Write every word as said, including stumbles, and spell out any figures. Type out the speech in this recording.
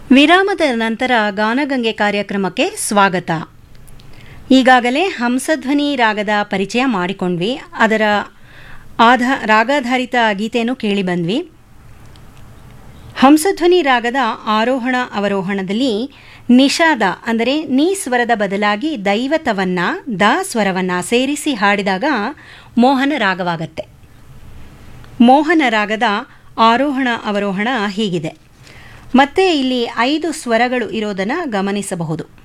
ವಿರಾಮದ ನಂತರ ಗಾನಗಂಗೆ ಕಾರ್ಯಕ್ರಮಕ್ಕೆ ಸ್ವಾಗತ. ಈಗಾಗಲೇ ಹಂಸಧ್ವನಿ ರಾಗದ ಪರಿಚಯ ಮಾಡಿಕೊಂಡ್ವಿ. ಅದರ ಆಧಾ ರಾಗಾಧಾರಿತ ಗೀತೆಯನ್ನು ಕೇಳಿ ಬಂದ್ವಿ. ಹಂಸಧ್ವನಿ ರಾಗದ ಆರೋಹಣ ಅವರೋಹಣದಲ್ಲಿ ನಿಷಾದ ಅಂದರೆ ನೀ ಸ್ವರದ ಬದಲಾಗಿ ದೈವತವನ್ನ ದ ಸ್ವರವನ್ನ ಸೇರಿಸಿ ಹಾಡಿದಾಗ ಮೋಹನ ರಾಗವಾಗತ್ತೆ. ಮೋಹನ ರಾಗದ ಆರೋಹಣ ಅವರೋಹಣ ಹೀಗಿದೆ. ಮತ್ತೆ ಇಲ್ಲಿ ಐದು ಸ್ವರಗಳು ಇರೋದನ್ನು ಗಮನಿಸಬಹುದು.